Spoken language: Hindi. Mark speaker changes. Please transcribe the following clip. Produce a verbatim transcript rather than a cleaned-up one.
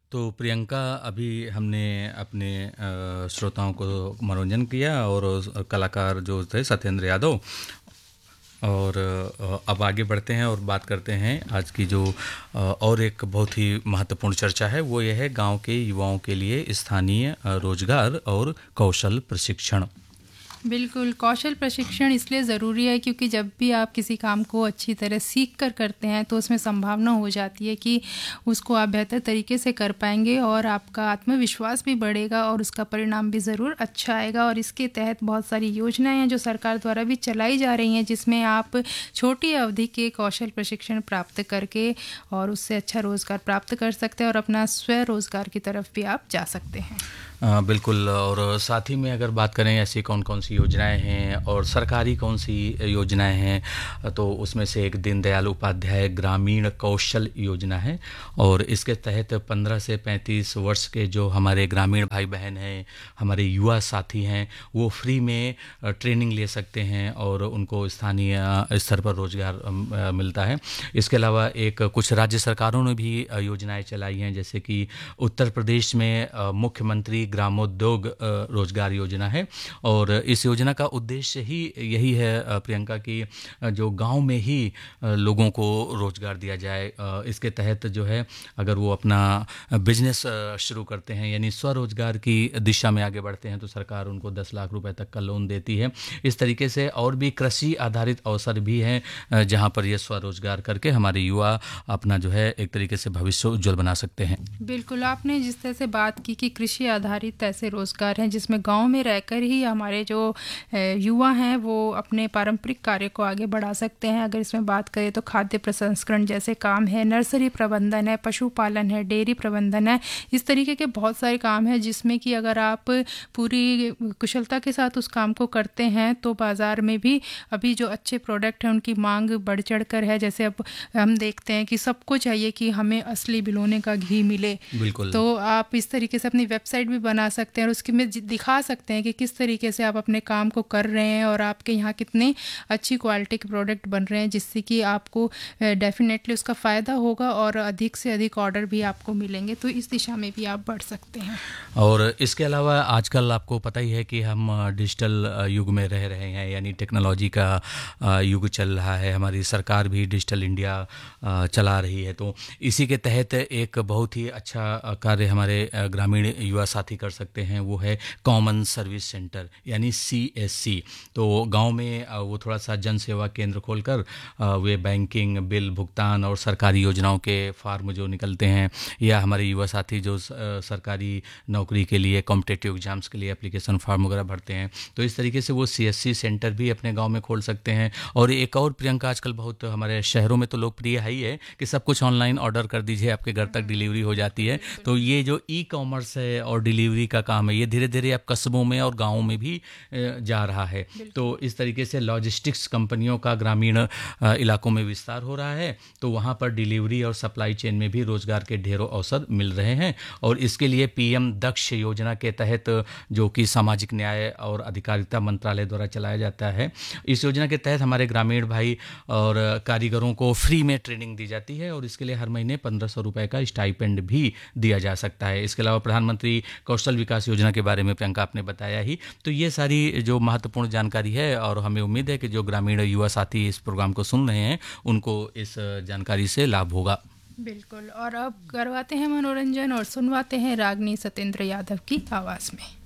Speaker 1: तो प्रियंका, अभी हमने अपने अ, श्रोताओं को मनोरंजन किया और कलाकार जो थे सत्येंद्र यादव, और अ, अब आगे बढ़ते हैं और बात करते हैं आज की जो अ, और एक बहुत ही महत्वपूर्ण चर्चा है, वो यह है गांव के युवाओं के लिए स्थानीय अ, रोजगार और कौशल प्रशिक्षण।
Speaker 2: बिल्कुल, कौशल प्रशिक्षण इसलिए ज़रूरी है क्योंकि जब भी आप किसी काम को अच्छी तरह सीख कर करते हैं तो उसमें संभावना हो जाती है कि उसको आप बेहतर तरीके से कर पाएंगे और आपका आत्मविश्वास भी बढ़ेगा और उसका परिणाम भी ज़रूर अच्छा आएगा। और इसके तहत बहुत सारी योजनाएं हैं जो सरकार द्वारा भी चलाई जा रही हैं, जिसमें आप छोटी अवधि के कौशल प्रशिक्षण प्राप्त करके और उससे अच्छा रोज़गार प्राप्त कर सकते हैं और अपना स्वरोज़गार की तरफ भी आप जा सकते हैं।
Speaker 1: अ, बिल्कुल। और साथ ही में अगर बात करें ऐसी कौन कौन सी योजनाएं हैं और सरकारी कौन सी योजनाएं हैं, तो उसमें से एक दीनदयाल उपाध्याय ग्रामीण कौशल योजना है। और इसके तहत पंद्रह से पैंतीस वर्ष के जो हमारे ग्रामीण भाई बहन हैं, हमारे युवा साथी हैं, वो फ्री में ट्रेनिंग ले सकते हैं और उनको स्थानीय स्तर पर रोजगार मिलता है। इसके अलावा एक कुछ राज्य सरकारों ने भी योजनाएं चलाई हैं, जैसे कि उत्तर प्रदेश में मुख्यमंत्री ग्रामोद्योग रोजगार योजना है। और इस योजना का उद्देश्य ही यही है प्रियंका कि जो गांव में ही लोगों को रोजगार दिया जाए। इसके तहत जो है अगर वो अपना बिजनेस शुरू करते हैं, यानी स्वरोजगार की दिशा में आगे बढ़ते हैं, तो सरकार उनको दस लाख रुपए तक का लोन देती है। इस तरीके से और भी कृषि आधारित अवसर भी हैं जहां पर ये स्वरोजगार करके हमारे युवा अपना जो है एक तरीके से भविष्य उज्जवल बना सकते हैं।
Speaker 2: बिल्कुल, आपने जिस तरह से बात की कि कृषि आधारित ऐसे रोज़गार हैं जिसमें गांव में रहकर ही हमारे जो युवा हैं वो अपने पारंपरिक कार्य को आगे बढ़ा सकते हैं। अगर इसमें बात करें तो खाद्य प्रसंस्करण जैसे काम है, नर्सरी प्रबंधन है, पशुपालन है, डेयरी प्रबंधन है, इस तरीके के बहुत सारे काम हैं जिसमें कि अगर आप पूरी कुशलता के साथ उस काम को करते हैं तो बाज़ार में भी अभी जो अच्छे प्रोडक्ट हैं उनकी मांग बढ़ चढ़ कर है। जैसे अब हम देखते हैं कि सबको चाहिए कि हमें असली बिलोने का घी मिले,
Speaker 1: बिल्कुल।
Speaker 2: तो आप इस तरीके से अपनी वेबसाइट भी बना सकते हैं और उसके में दिखा सकते हैं कि किस तरीके से आप अपने काम को कर रहे हैं और आपके यहाँ कितने अच्छी क्वालिटी के प्रोडक्ट बन रहे हैं, जिससे कि आपको डेफिनेटली उसका फ़ायदा होगा और अधिक से अधिक ऑर्डर भी आपको मिलेंगे। तो इस दिशा में भी आप बढ़ सकते हैं।
Speaker 1: और इसके अलावा आजकल आपको पता ही है कि हम डिजिटल युग में रह रहे हैं, यानी टेक्नोलॉजी का युग चल रहा है। हमारी सरकार भी डिजिटल इंडिया चला रही है। तो इसी के तहत एक बहुत ही अच्छा कार्य हमारे ग्रामीण युवा साथी कर सकते हैं, वो है कॉमन सर्विस सेंटर यानी सी एस सी। तो गांव में वो थोड़ा सा जन सेवा केंद्र खोलकर वे बैंकिंग, बिल भुगतान और सरकारी योजनाओं के फार्म जो निकलते हैं, या हमारे युवा साथी जो सरकारी नौकरी के लिए कॉम्पिटिटिव एग्जाम्स के लिए एप्लीकेशन फॉर्म वगैरह भरते हैं, तो इस तरीके से वो सी एस सी सेंटर भी अपने गाँव में खोल सकते हैं। और एक और प्रियंका, आजकल बहुत हमारे शहरों में तो लोकप्रिय है ही है कि सब कुछ ऑनलाइन ऑर्डर कर दीजिए, आपके घर तक डिलीवरी हो जाती है। तो ये जो ई कॉमर्स है और डिलीवरी का काम है, ये धीरे धीरे अब कस्बों में और गाँवों में भी जा रहा है। तो इस तरीके से लॉजिस्टिक्स कंपनियों का ग्रामीण इलाकों में विस्तार हो रहा है, तो वहाँ पर डिलीवरी और सप्लाई चेन में भी रोजगार के ढेरों अवसर मिल रहे हैं। और इसके लिए पीएम दक्ष योजना के तहत, जो कि सामाजिक न्याय और अधिकारिता मंत्रालय द्वारा चलाया जाता है, इस योजना के तहत हमारे ग्रामीण भाई और कारीगरों को फ्री में ट्रेनिंग दी जाती है और इसके लिए हर महीने पंद्रह सौ रुपये का स्टाइपेंड भी दिया जा सकता है। इसके अलावा प्रधानमंत्री कौशल विकास योजना के बारे में प्रियंका आपने बताया ही। तो ये सारी जो महत्वपूर्ण जानकारी है, और हमें उम्मीद है कि जो ग्रामीण युवा साथी इस प्रोग्राम को सुन रहे हैं उनको इस जानकारी से लाभ होगा।
Speaker 2: बिल्कुल। और अब करवाते हैं मनोरंजन और सुनवाते हैं रागनी सत्येंद्र यादव की आवाज़ में।